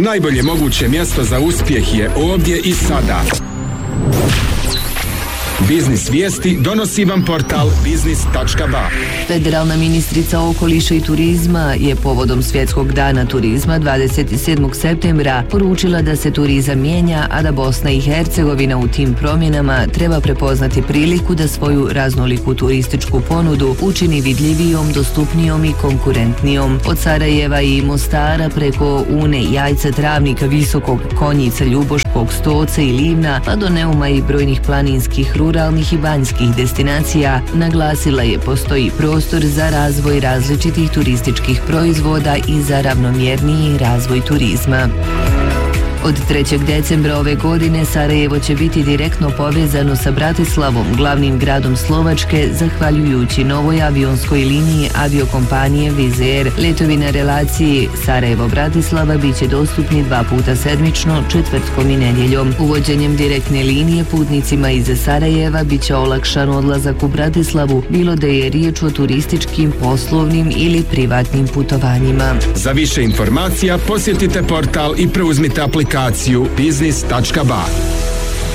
Najbolje moguće mjesto za uspjeh je ovdje i sada. Biznis vijesti donosi vam portal biznis.ba. Federalna ministrica okoliša i turizma je povodom Svjetskog dana turizma 27. septembra poručila da se turizam mijenja, a da Bosna i Hercegovina u tim promjenama treba prepoznati priliku da svoju raznoliku turističku ponudu učini vidljivijom, dostupnijom i konkurentnijom. Od Sarajeva i Mostara preko Une, Jajca, Travnika, Visokog, Konjica, Ljuboškog, Stoca i Livna, pa do Neuma i brojnih planinskih, ruralnih i banjskih destinacija, naglasila je postoji prostor za razvoj različitih turističkih proizvoda i za ravnomjerniji razvoj turizma. Od 3. decembra ove godine Sarajevo će biti direktno povezano sa Bratislavom, glavnim gradom Slovačke, zahvaljujući novoj avionskoj liniji aviokompanije Wizz Air. Letovi na relaciji Sarajevo-Bratislava bit će dostupni 2 puta sedmično, četvrtkom i nedjeljom. Uvođenjem direktne linije putnicima iz Sarajeva bit će olakšan odlazak u Bratislavu, bilo da je riječ o turističkim, poslovnim ili privatnim putovanjima. Za više informacija posjetite portal i preuzmite aplikaciju biznis.ba.